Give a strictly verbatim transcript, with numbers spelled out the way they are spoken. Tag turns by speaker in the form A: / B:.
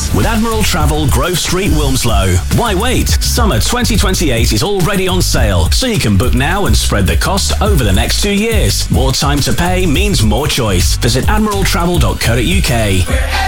A: with Admiral Travel, Grove Street, Wilmslow. Why wait? Summer twenty twenty-eight is already on sale, so you can book now and spread the cost over the next two years. More time to pay means more choice. Visit admiral travel dot co dot uk.